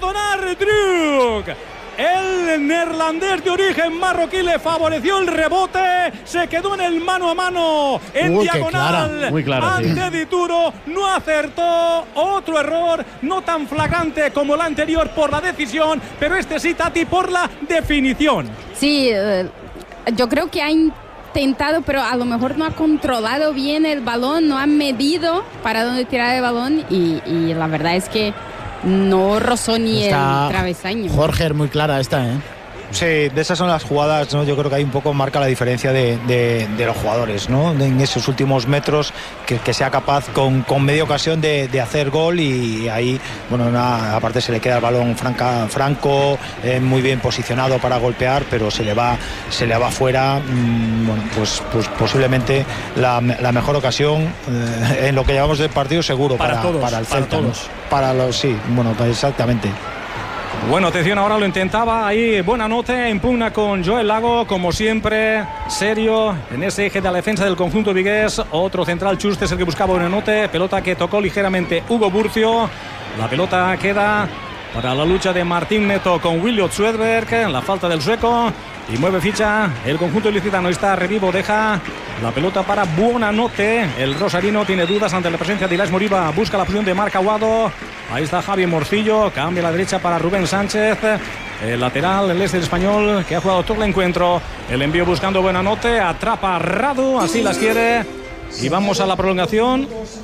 detonar Druk. El neerlandés de origen marroquí le favoreció el rebote, se quedó en el mano a mano, en diagonal, muy clara, ante Dituro, no acertó, otro error, no tan flagrante como el anterior por la decisión, pero este sí, Tati, por la definición. Sí, yo creo que ha intentado, pero a lo mejor no ha controlado bien el balón, no ha medido para dónde tirar el balón y la verdad es que no rozó ni el travesaño. Jorge, muy clara esta, ¿eh? Sí, de esas son las jugadas, ¿no? Yo creo que ahí un poco marca la diferencia de los jugadores, ¿no? En esos últimos metros que sea capaz con media ocasión de hacer gol y ahí, bueno, aparte se le queda el balón franco, muy bien posicionado para golpear, pero se le va fuera, bueno, pues posiblemente la mejor ocasión en lo que llevamos del partido seguro para el Celta, ¿no? Sí, bueno, pues exactamente. Bueno, atención, ahora lo intentaba ahí, buena nota, impugna con Joel Lago, como siempre, serio, en ese eje de la defensa del conjunto vigués, otro central, Chust es el que buscaba una nota, pelota que tocó ligeramente Hugo Burcio, la pelota queda para la lucha de Martín Neto con Williot Swedberg, la falta del sueco, y mueve ficha el conjunto ilicitano, está revivo, deja la pelota para Buonanotte, el rosarino tiene dudas ante la presencia de Ilaix Moriba, busca la posición de Marc Aguado, ahí está Javi Morcillo, cambia a la derecha para Rubén Sánchez, el lateral, el este español que ha jugado todo el encuentro, el envío buscando Buonanotte, atrapa a Radu, así las quiere, y vamos a la prolongación.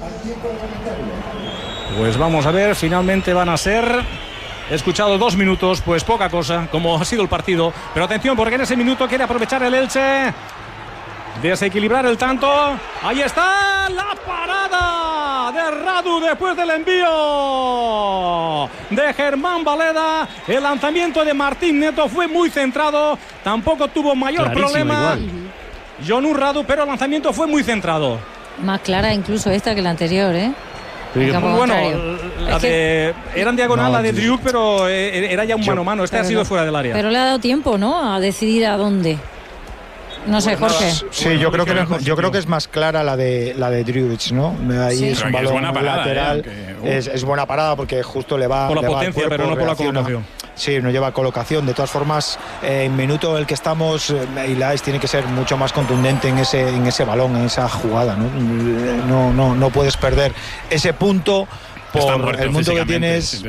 Pues vamos a ver, finalmente van a ser... He escuchado 2 minutos, pues poca cosa, como ha sido el partido. Pero atención, porque en ese minuto quiere aprovechar el Elche, desequilibrar el tanto. Ahí está la parada de Radu después del envío de Germán Valeda. El lanzamiento de Martín Neto fue muy centrado, tampoco tuvo mayor problema Jonu Radu, pero el lanzamiento fue muy centrado. Más clara incluso esta que la anterior, ¿eh? Bueno, era en diagonal la de Druk, pero era ya un mano a mano. Este ha sido fuera del área. Pero le ha dado tiempo, ¿no? A decidir a dónde. No sé, Jorge. Sí, yo creo que es más clara la de Druic, ¿no? Ahí sí. Es un balón lateral. Es buena parada porque justo le va. Por la potencia, pero no por la colocación. Sí, no lleva colocación. De todas formas, en minuto en el que estamos, Ilaix tiene que ser mucho más contundente en ese balón, en esa jugada, ¿no? No puedes perder ese punto por el mundo que tienes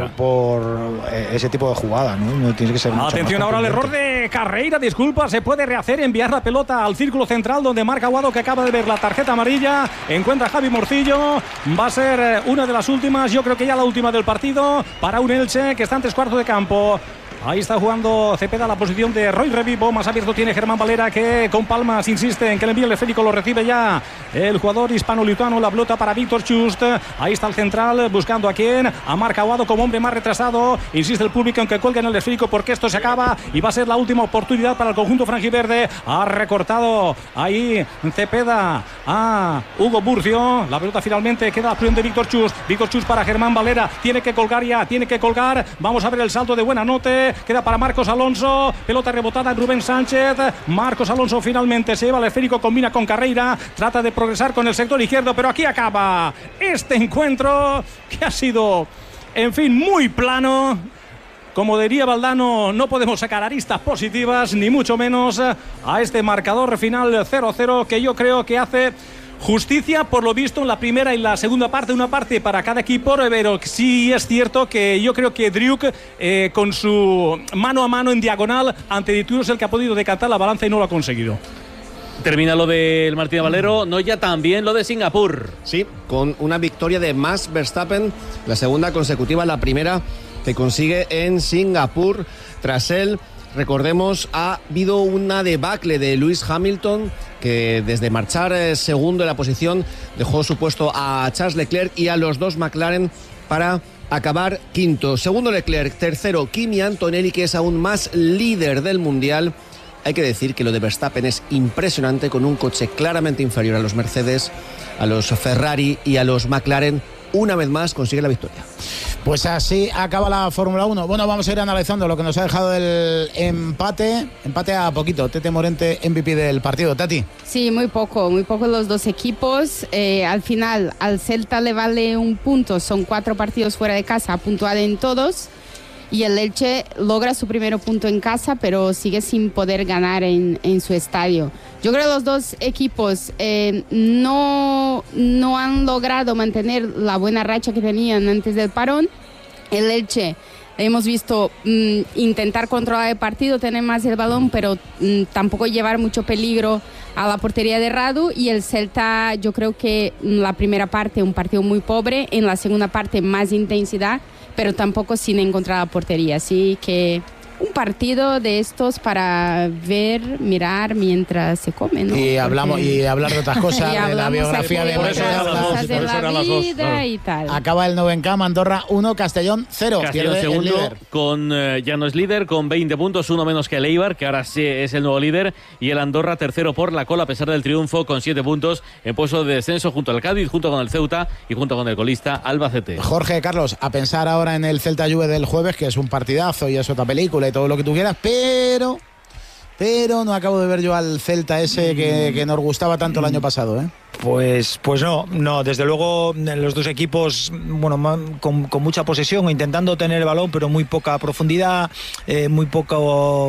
por ese tipo de jugada, ¿no? Tienes que ser atención ahora al error de Carreira, disculpa, se puede rehacer, enviar la pelota al círculo central donde marca Aguado, que acaba de ver la tarjeta amarilla, encuentra a Javi Morcillo, va a ser una de las últimas, yo creo que ya la última del partido para un Elche que está en 3/4 de campo. Ahí está jugando Cepeda la posición de Roy Revivo. Más abierto tiene Germán Valera, que con palmas insiste en que el envío esférico lo recibe ya el jugador hispano-lituano. La pelota para Víctor Chust. Ahí está el central buscando a quién. A Marc Aguado como hombre más retrasado. Insiste el público en que cuelguen el esférico porque esto se acaba y va a ser la última oportunidad para el conjunto franjiverde. Ha recortado ahí Cepeda a Hugo Burcio. La pelota finalmente queda a la de Víctor Chust. Víctor Chust para Germán Valera. Tiene que colgar ya, tiene que colgar. Vamos a ver el salto de Buonanotte. Queda para Marcos Alonso, pelota rebotada en Rubén Sánchez. Marcos Alonso finalmente se lleva el esférico, combina con Carreira, trata de progresar con el sector izquierdo, pero aquí acaba este encuentro que ha sido, en fin, muy plano. Como diría Valdano, no podemos sacar aristas positivas, ni mucho menos a este marcador final 0-0, que yo creo que hace justicia, por lo visto, en la primera y la segunda parte, una parte para cada equipo, pero sí es cierto que yo creo que Druk, con su mano a mano en diagonal ante Dituro, es el que ha podido decantar la balanza y no lo ha conseguido. Termina lo del Martín Valero, no ya también lo de Singapur. Sí, con una victoria de Max Verstappen, la segunda consecutiva, la primera que consigue en Singapur. Tras él, recordemos, ha habido una debacle de Lewis Hamilton, que desde marchar segundo en la posición dejó su puesto a Charles Leclerc y a los dos McLaren para acabar quinto. Segundo Leclerc, tercero Kimi Antonelli, que es aún más líder del Mundial. Hay que decir que lo de Verstappen es impresionante, con un coche claramente inferior a los Mercedes, a los Ferrari y a los McLaren. Una vez más consigue la victoria. Pues así acaba la Fórmula 1. Bueno, vamos a ir analizando lo que nos ha dejado el empate a poquito. Tete Morente, MVP del partido. Tati. Sí, muy poco los dos equipos. Al final, al Celta le vale un punto. Son 4 partidos fuera de casa, ha puntuado en todos. y el Elche logra su primer punto en casa, pero sigue sin poder ganar en su estadio. Yo creo que los dos equipos no han logrado mantener la buena racha que tenían antes del parón. El Elche hemos visto intentar controlar el partido, tener más el balón, pero tampoco llevar mucho peligro a la portería de Radu. Y el Celta, yo creo que en la primera parte un partido muy pobre, en la segunda parte más intensidad, pero tampoco sin encontrar la portería. Así que un partido de estos para ver, mirar mientras se come, ¿no? Y hablamos y hablar de otras cosas, de la biografía de cosas de la vida y tal. Acaba el 9 Andorra 1, Castellón 0. Castellón segundo, ya no es líder, con 20 puntos, uno menos que el Eibar, que ahora sí es el nuevo líder, y el Andorra tercero por la cola, a pesar del triunfo, con 7 puntos, en puesto de descenso junto al Cádiz, junto con el Ceuta y junto con el colista Albacete. Jorge, Carlos, a pensar ahora en el Celta Juve del jueves, que es un partidazo y es otra película y todo lo que tú quieras, pero no acabo de ver yo al Celta ese que nos gustaba tanto el año pasado, ¿eh? Pues no, desde luego los dos equipos, bueno, con mucha posesión, intentando tener el balón, pero muy poca profundidad, muy poca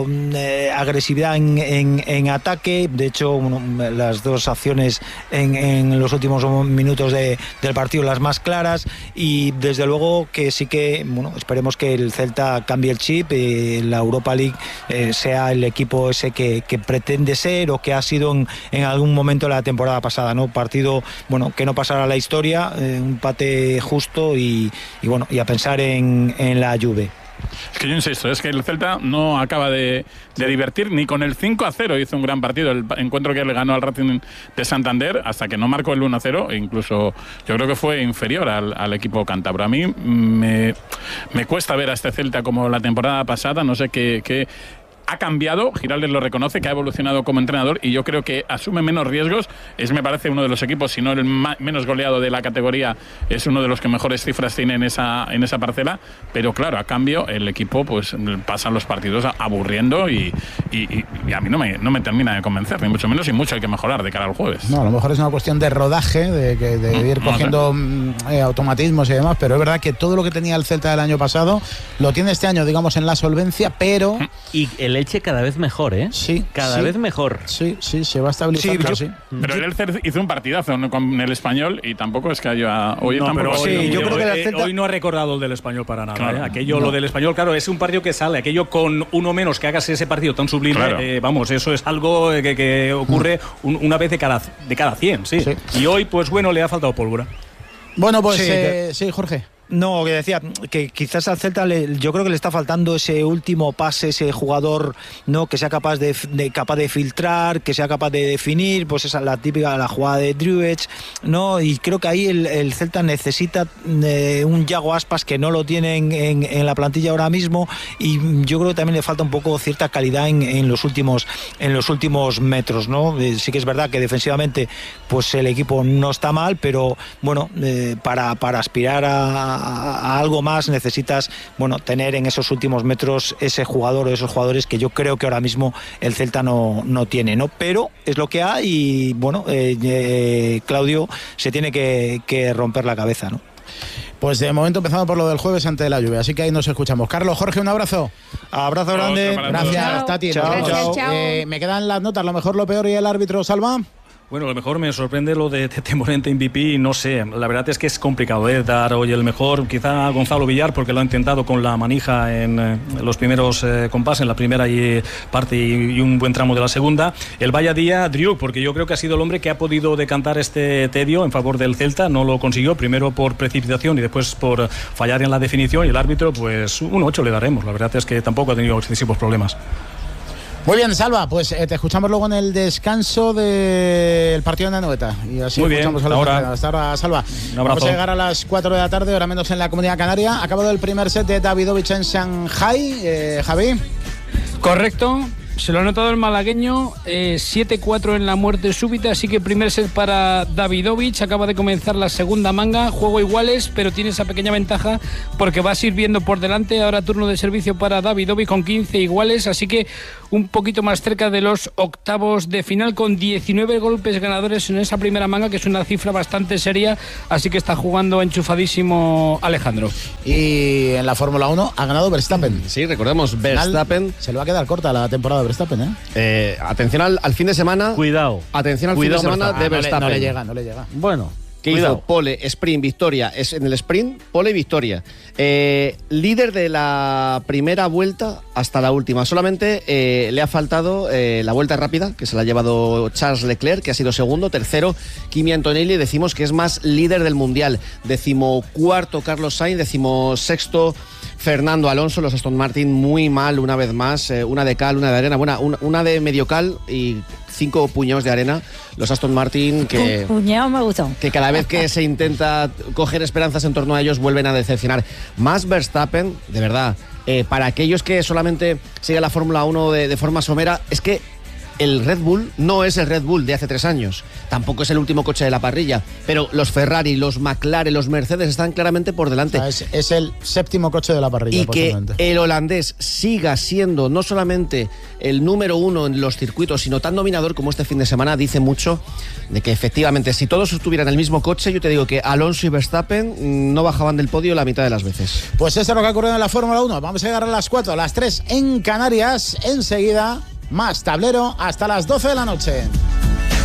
agresividad en ataque. De hecho, las dos acciones en los últimos minutos del partido, las más claras, y desde luego que sí que, bueno, esperemos que el Celta cambie el chip, la Europa League sea el equipo ese que pretende ser o que ha sido en algún momento de la temporada pasada, ¿no? Partido, bueno, que no pasara a la historia, un empate justo y bueno, y a pensar en la Juve. Es que yo insisto, es que el Celta no acaba de divertir ni con el 5-0. Hizo un gran partido, el encuentro que le ganó al Racing de Santander, hasta que no marcó el 1-0, incluso yo creo que fue inferior al equipo cántabro. A mí me cuesta ver a este Celta como la temporada pasada, no sé qué ha cambiado, Giraldez lo reconoce, que ha evolucionado como entrenador, y yo creo que asume menos riesgos. Me parece uno de los equipos, si no el menos goleado de la categoría, es uno de los que mejores cifras tiene en esa parcela, pero claro, a cambio el equipo pues pasa los partidos aburriendo y a mí no me termina de convencer, ni mucho menos, y mucho hay que mejorar de cara al jueves. No, a lo mejor es una cuestión de rodaje, de ir cogiendo automatismos y demás, pero es verdad que todo lo que tenía el Celta del año pasado lo tiene este año, digamos, en la solvencia, pero... Y el Elche cada vez mejor, ¿eh? Sí. Cada vez mejor. Sí, se va estabilizando. Sí. Pero el Elche hizo un partidazo con el Español y tampoco es que haya... Hoy no, tampoco... Yo creo que el Celta... Hoy no ha recordado el del Español para nada. Claro. Lo del Español, claro, es un partido que sale. Aquello con uno menos, que hagas ese partido tan sublime, claro. Vamos, eso es algo que ocurre una vez de cada 100, sí. Y hoy, pues bueno, le ha faltado pólvora. Bueno, pues sí, Jorge. No, que decía que quizás al Celta yo creo que le está faltando ese último pase, ese jugador, no, que sea capaz de filtrar, que sea capaz de definir, pues esa es la típica, la jugada de Druids, no, y creo que ahí el Celta necesita un Yago Aspas que no lo tiene en la plantilla ahora mismo, y yo creo que también le falta un poco cierta calidad en los últimos metros, ¿no? Sí que es verdad que defensivamente pues el equipo no está mal, pero bueno, para aspirar a algo más necesitas, bueno, tener en esos últimos metros ese jugador o esos jugadores que yo creo que ahora mismo el Celta no tiene, ¿no? Pero es lo que hay y bueno, Claudio se tiene que romper la cabeza, ¿no? Pues de momento empezamos por lo del jueves ante la lluvia, así que ahí nos escuchamos. Carlos, Jorge, un abrazo. Abrazo grande. Gracias, Tati. Chao. Me quedan las notas, lo mejor, lo peor y el árbitro, Salva. Bueno, a lo mejor me sorprende lo de Tete Morente MVP, no sé, la verdad es que es complicado dar hoy el mejor, quizá Gonzalo Villar, porque lo ha intentado con la manija en los primeros compases, en la primera parte y un buen tramo de la segunda. El vaya día, Driuk, porque yo creo que ha sido el hombre que ha podido decantar este tedio en favor del Celta, no lo consiguió, primero por precipitación y después por fallar en la definición, y el árbitro, pues un 8 le daremos, la verdad es que tampoco ha tenido excesivos problemas. Muy bien, Salva, pues te escuchamos luego en el descanso del partido de Anoeta. Y así muy escuchamos bien, hasta ahora, Salva. Vamos a llegar a las 4 de la tarde, hora menos en la Comunidad Canaria. Acabado el primer set de Davidovich en Shanghai, Javi. Correcto. Se lo ha notado el malagueño, 7-4 en la muerte súbita, así que primer set para Davidovich, acaba de comenzar la segunda manga, juego iguales, pero tiene esa pequeña ventaja porque va sirviendo por delante, ahora turno de servicio para Davidovich con 15 iguales, así que un poquito más cerca de los octavos de final con 19 golpes ganadores en esa primera manga, que es una cifra bastante seria, así que está jugando enchufadísimo Alejandro. Y en la Fórmula 1 ha ganado Verstappen. Sí, recordemos, Verstappen. Se le va a quedar corta la temporada de Verstappen, Atención al fin de semana. Cuidado. Atención al fin de semana de Verstappen. No le llega. Bueno. Que hizo pole, sprint, victoria. Es en el sprint, pole y victoria. Líder de la primera vuelta hasta la última. Solamente le ha faltado la vuelta rápida, que se la ha llevado Charles Leclerc, que ha sido segundo. Tercero, Kimi Antonelli. Decimos que es más líder del mundial. 14º Carlos Sainz. 16º Fernando Alonso. Los Aston Martin muy mal una vez más. Una de cal, una de arena. Bueno, una de medio cal y 5 puñados de arena. Los Aston Martin que... Puñado me gustó. Que cada vez que se intenta coger esperanzas en torno a ellos vuelven a decepcionar. Más Verstappen, de verdad, para aquellos que solamente siguen la Fórmula 1 de forma somera, es que el Red Bull no es el Red Bull de hace 3 años. Tampoco es el último coche de la parrilla. Pero los Ferrari, los McLaren, los Mercedes están claramente por delante. Es el 7º coche de la parrilla. Y que el holandés siga siendo no solamente el número 1 en los circuitos, sino tan dominador como este fin de semana, dice mucho de que efectivamente, si todos estuvieran en el mismo coche, yo te digo que Alonso y Verstappen no bajaban del podio la mitad de las veces. Pues eso es lo que ha ocurrido en la Fórmula 1. Vamos a llegar a las 4, a las 3 en Canarias. Enseguida, más tablero hasta las 12 de la noche.